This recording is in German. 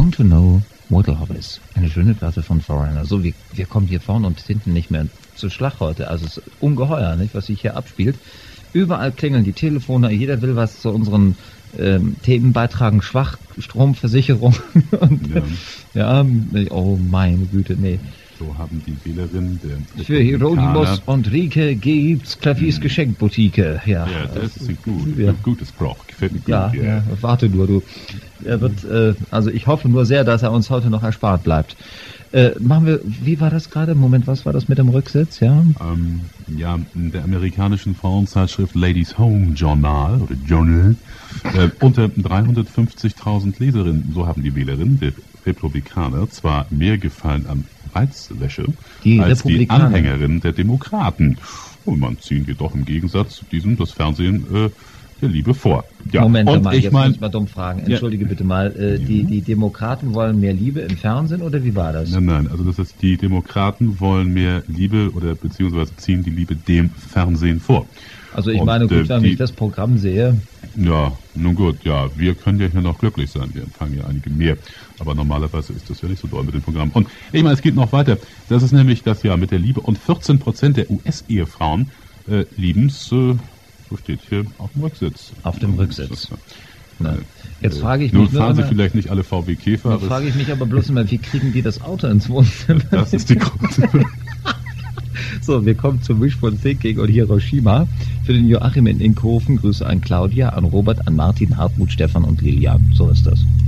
want to know what love is. Eine schöne Platte von Foreigner. So, wir kommen hier vorne und hinten nicht mehr zu Schlag heute. Also es ist ungeheuer, nicht, was sich hier abspielt. Überall klingeln die Telefone, jeder will was zu unseren Themen beitragen, Schwachstromversicherung. Und, ja, oh meine Güte, nee. So haben die Wählerinnen der Für Hieronymus und Rike gibt's Klaviers Geschenkboutique. Ja, das ist ein gutes Brauch. Gefällt mir gut. Ja, warte nur, du. Er wird, also ich hoffe nur sehr, dass er uns heute noch erspart bleibt. Machen wir, wie war das gerade? Moment, was war das mit dem Rücksitz? Ja, in der amerikanischen Frauenzeitschrift Ladies Home Journal oder Journal unter 350.000 Leserinnen, so haben die Wählerinnen der Republikaner zwar mehr Gefallen an Reizwäsche als die Anhängerinnen der Demokraten. Und man ziehen jedoch im Gegensatz zu diesem das Fernsehen der Liebe vor. Ja, Moment mal, jetzt muss ich mal dumm fragen. Entschuldige bitte mal, die Demokraten wollen mehr Liebe im Fernsehen oder wie war das? Nein, also das ist, die Demokraten wollen mehr Liebe oder beziehungsweise ziehen die Liebe dem Fernsehen vor. Also ich meine, gut, wenn ich das Programm sehe. Ja, nun gut, ja, wir können ja hier noch glücklich sein. Wir empfangen ja einige mehr. Aber normalerweise ist das ja nicht so doll mit dem Programm. Und ich meine, es geht noch weiter. Das ist nämlich das Jahr mit der Liebe. Und 14% der US-Ehefrauen lieben's, so steht hier, auf dem Rücksitz. Auf dem Rücksitz. Jetzt frage ich mich nun fahren Sie vielleicht nicht alle VW Käfer. Nun frage ich mich aber bloß immer, wie kriegen die das Auto ins Wohnzimmer? Das ist die große. So, wir kommen zum Wishful Thinking und Hiroshima. Für den Joachim in Inkhofen Grüße an Claudia, an Robert, an Martin, Hartmut, Stefan und Lilian. So ist das.